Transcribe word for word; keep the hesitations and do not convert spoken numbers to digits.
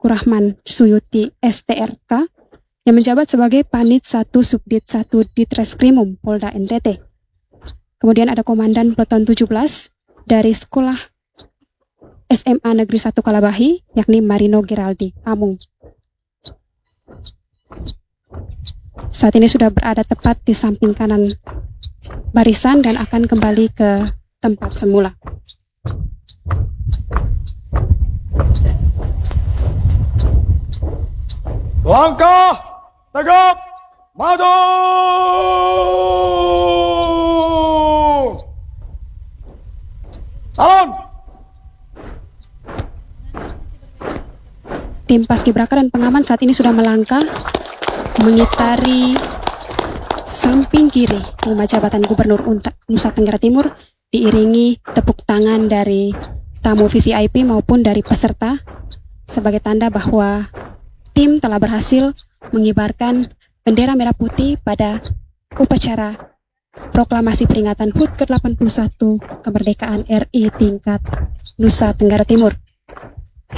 Abdurrahman Suyuti S T R K yang menjabat sebagai Panit satu Subdit satu Ditreskrimum Polda N T T. Kemudian ada Komandan Peleton tujuh belas dari Sekolah S M A Negeri satu Kalabahi, yakni Marino Geraldi Amung. Saat ini sudah berada tepat di samping kanan barisan dan akan kembali ke tempat semula. Langkah tegap maju. Salam. Tim Paskibraka dan pengaman saat ini sudah melangkah mengitari samping kiri Rumah Jabatan Gubernur Nusa Tenggara Timur, diiringi tepuk tangan dari tamu V V I P maupun dari peserta sebagai tanda bahwa tim telah berhasil mengibarkan bendera merah putih pada upacara proklamasi peringatan H U T ke delapan puluh satu kemerdekaan R I tingkat Nusa Tenggara Timur.